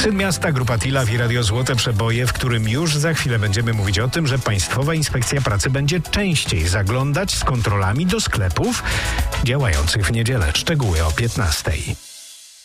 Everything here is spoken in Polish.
Syn miasta, Grupa Tilaw i Radio Złote Przeboje, w którym już za chwilę będziemy mówić o tym, że Państwowa Inspekcja Pracy będzie częściej zaglądać z kontrolami do sklepów działających w niedzielę. Szczegóły o 15:00.